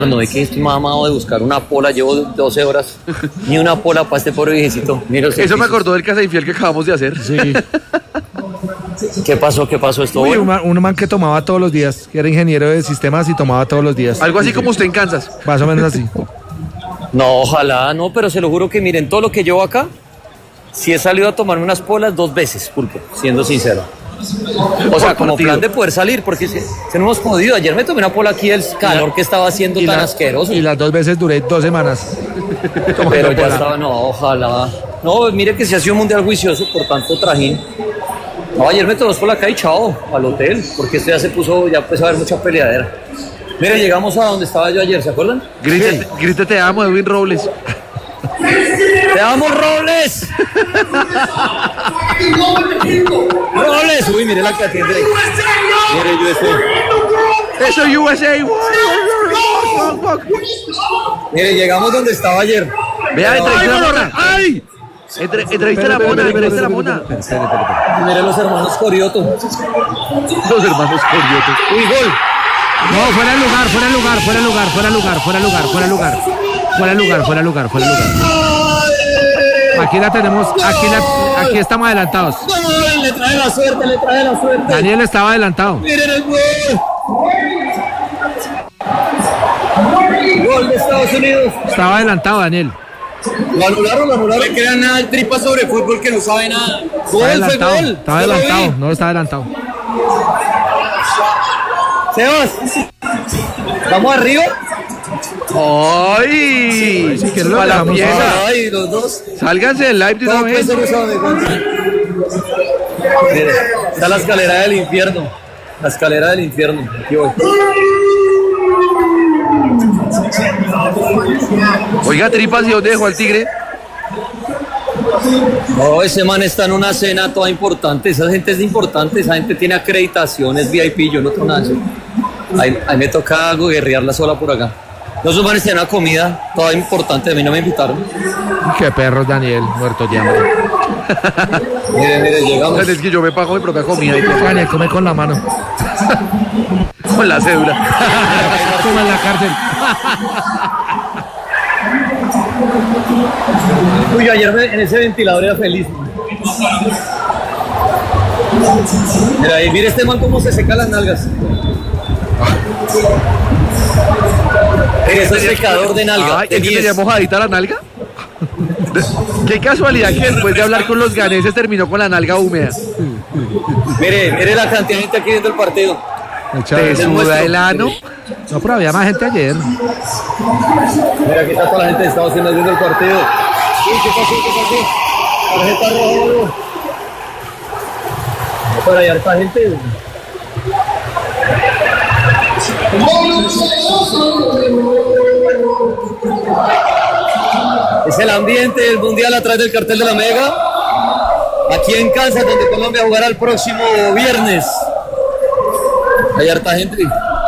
No, es que estoy mamado de buscar una pola, llevo 12 horas, ni una pola para este pobre viejecito. Mira eso me acordó del Casa Infiel que acabamos de hacer. Sí. ¿Qué pasó? ¿Esto? Uy, un man que tomaba todos los días, que era ingeniero de sistemas y tomaba todos los días. Algo así como usted en Kansas. Más o menos así. No, ojalá, no, pero se lo juro que miren, todo lo que llevo acá, si he salido a tomarme unas polas 2 veces, pulpo, siendo sincero. O sea, como plan de poder salir, porque se nos hemos podido. Ayer me tomé una pola aquí del calor que estaba haciendo tan asqueroso. Y las 2 veces duré 2 semanas. Pero ya estaba, no, ojalá. No, mire que se ha sido un mundial juicioso por tanto trajín. No, ayer me tomé por acá y chao, al hotel, porque esto ya se puso, ya empezó a haber mucha peleadera. Mire, llegamos a donde estaba yo ayer, ¿se acuerdan? Grite te amo, Edwin Robles. ¡Te amo, Robles! ¡Robles! Uy, mire la que atiende. Mire, USA. Eso, USA. Mire, llegamos donde estaba ayer. Vea, entrevista a la Mona. ¡Ay! Entrevista a la Mona, entrevista a la Mona. Mire los hermanos Corioto. Los hermanos Corioto. Uy, gol. No, fuera de lugar. Aquí la tenemos, aquí estamos adelantados. Le trae la suerte. Daniel estaba adelantado. Miren el gol. Gol de Estados Unidos. Estaba adelantado, Daniel. Lo anularon. No le crean nada al tripa sobre fútbol que no sabe nada. Gol, Estaba adelantado, no estaba adelantado. Sebas, ¿vamos arriba? ¡Ay! Si quieres lo para la dejamos pieza. Ay, los dos. Sálganse del live de una vez. Mire, está la escalera del infierno. Aquí voy. Oiga, tripas, ¿y dónde dejó al tigre? No, ese man está en una cena toda importante. Esa gente es importante. Esa gente tiene acreditaciones VIP. Yo no tengo nada de eso. Ahí me toca guerrearla sola por acá. No, esos manes tienen una comida toda importante. A mí no me invitaron. Qué perros, Daniel, muerto de hambre. Mire, llegamos. Es que yo me pago mi propia comida y Daniel, come con la mano. con la cédula. Como en la cárcel. Uy, ayer en ese ventilador era feliz. Mira ahí, mire este man cómo se seca las nalgas. Ese es secador de nalga. Ay, ¿es que tenía mojadita la nalga? Qué casualidad que después de hablar con los ganeses terminó con la nalga húmeda. Mire la cantidad de gente aquí viendo el partido. ¿Te suda el ano? No, pero había más gente ayer. Mira, aquí está toda la gente de Estados Unidos viendo el partido. Uy, ¿qué pasó? Tarjeta roja. Por ahí harta gente. Es el ambiente del mundial a través del cartel de la Mega. Aquí en Kansas, donde Colombia jugará el próximo viernes. Hay harta gente.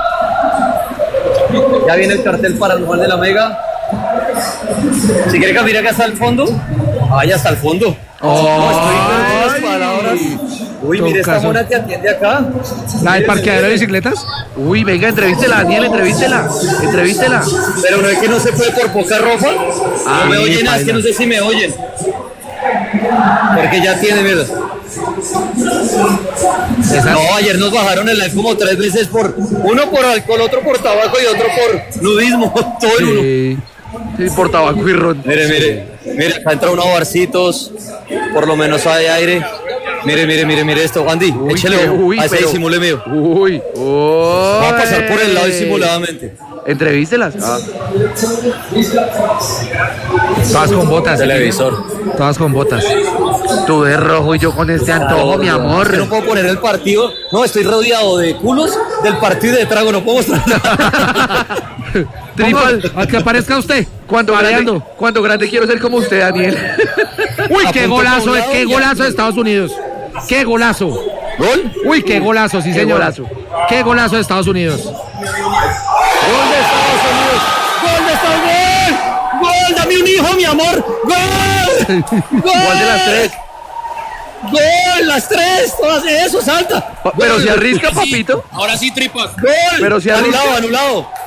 Ya viene el cartel para el Juan de la Mega. Si quiere caminar acá hasta el fondo, vaya hasta el fondo. No, estoy con las palabras. Uy, mire esta mona que atiende acá. ¿La del parqueadero de bicicletas? Uy, venga, entrevístela, Daniel, entrevístela. Pero no es que no se puede por poca ropa. No me oyen, es que no sé si me oyen. Porque ya tiene, mira. No, ayer nos bajaron el live como 3 veces uno por alcohol, otro por tabaco y otro por nudismo. Todo en uno. Sí, por tabaco y ron. Mire, acá entra unos barcitos. Por lo menos hay aire. Mire esto, Andy, échele a ese disimule mío. Va a pasar por el lado disimuladamente. Entrevístelas. Todas con botas. Televisor. Todas con botas. Tú de rojo y yo con este antojo, mi amor. Yo no puedo poner el partido. No, estoy rodeado de culos del partido de trago. No puedo mostrar. Tripal, a que aparezca usted. Cuando grande quiero ser como usted, Daniel. Uy, qué golazo de Estados Unidos. Qué golazo. ¿Gol? Uy, qué golazo, sí, señor. Qué golazo de Estados Unidos. ¡Gol de Estados Unidos! ¡Gol! ¡Dame un hijo, mi amor! ¡Gol! ¿Cuál de las 3? ¡Gol! ¡Las 3! Todas eso, salta. Pero si arrisca, papito. Ahora sí, tripas. ¡Gol! Pero si anulado.